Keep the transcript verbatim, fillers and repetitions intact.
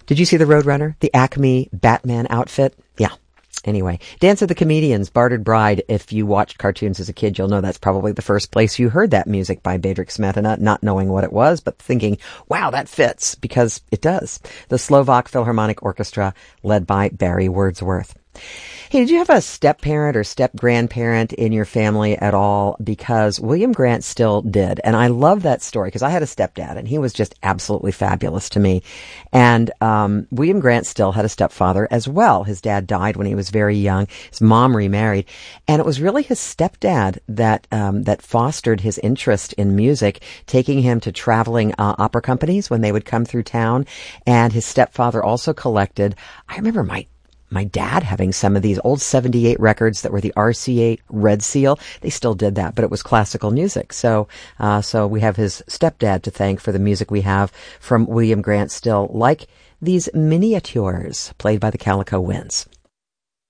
Did you see the Roadrunner? The Acme Batman outfit? Yeah. Anyway, Dance of the Comedians, Bartered Bride. If you watched cartoons as a kid, you'll know that's probably the first place you heard that music by Bedřich Smetana, not knowing what it was, but thinking, wow, that fits, because it does. The Slovak Philharmonic Orchestra, led by Barry Wordsworth. Hey, did you have a step-parent or step-grandparent in your family at all? Because William Grant Still did. And I love that story because I had a stepdad and he was just absolutely fabulous to me. And um, William Grant Still had a stepfather as well. His dad died when he was very young. His mom remarried. And it was really his stepdad that um, that fostered his interest in music, taking him to traveling uh, opera companies when they would come through town. And his stepfather also collected, I remember my My dad having some of these old seventy-eight records that were the R C A Red Seal. They still did that, but it was classical music. So, uh, so we have his stepdad to thank for the music we have from William Grant Still, like these miniatures played by the Calico Winds.